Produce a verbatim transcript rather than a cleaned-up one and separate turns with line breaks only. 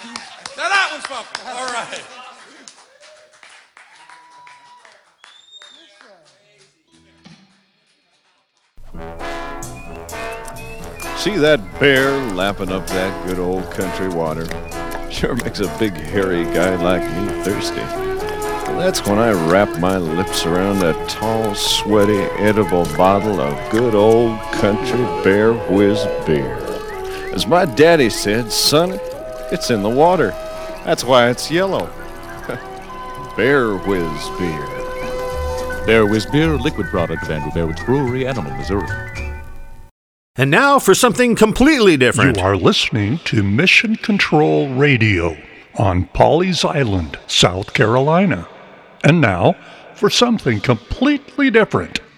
Now that one's funky. All right.
See that bear lapping up that good old country water? Sure makes a big hairy guy like me thirsty. And that's when I wrap my lips around a tall, sweaty, edible bottle of good old country Bear Whiz beer. As my daddy said, son, it's in the water. That's why it's yellow. Bear Whiz beer.
Bear Whiz beer, liquid product of Andrew Bear Woods Brewery, Animal, Missouri.
And now for something completely different.
You are listening to Mission Control Radio on Pawleys Island, South Carolina. And now for something completely different.